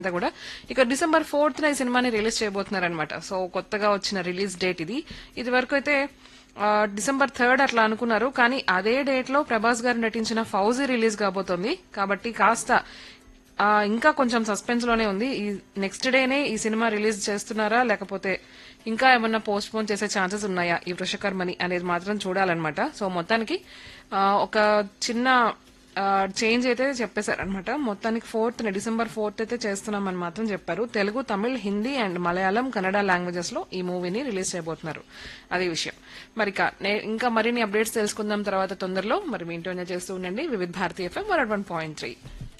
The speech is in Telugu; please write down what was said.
అంతా కూడా ఇక డిసెంబర్ 4th ఈ సినిమాని రిలీజ్ చేయబోతున్నారనమాట. సో కొత్తగా వచ్చిన రిలీజ్ డేట్ ఇది. ఇది వరకు అయితే డిసెంబర్ 3rd అట్లా అనుకున్నారు, కానీ అదే డేట్ లో ప్రభాస్ గారు నటించిన ఫౌజీ రిలీజ్ కాబోతోంది. కాబట్టి కాస్త ఇంకా కొంచెం సస్పెన్స్ లోనే ఉంది. ఈ నెక్స్ట్ డేనే ఈ సినిమా రిలీజ్ చేస్తున్నారా, లేకపోతే ఇంకా ఏమన్నా పోస్ట్ పోన్ చేసే ఛాన్సెస్ ఉన్నాయా ఈ వృషకర్మని అనేది మాత్రం చూడాలన్నమాట. సో మొత్తానికి ఒక చిన్న చేంజ్ అయితే చెప్పేశారనమాట. మొత్తానికి డిసెంబర్ 4th అయితే చేస్తున్నామని మాత్రం చెప్పారు. తెలుగు, తమిళ్, హిందీ అండ్ మలయాళం, కన్నడ లాంగ్వేజెస్ లో ఈ మూవీని రిలీజ్ చేయబోతున్నారు. అదే విషయం. మరి ఇంకా మరిన్ని అప్డేట్స్ తెలుసుకుందాం తర్వాత తొందరలో. మరి మీ ఇంటర్వ్యూ చేస్తూ ఉండండి వివిధ భారతీయ FM 101.3.